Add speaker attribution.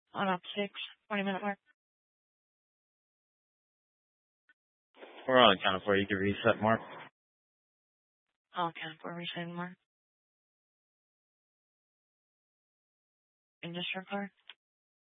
Speaker 1: On up 20-minute mark.
Speaker 2: We're on the count of 4. You can reset, Mark.
Speaker 1: I'll count for resetting mark. Industry card.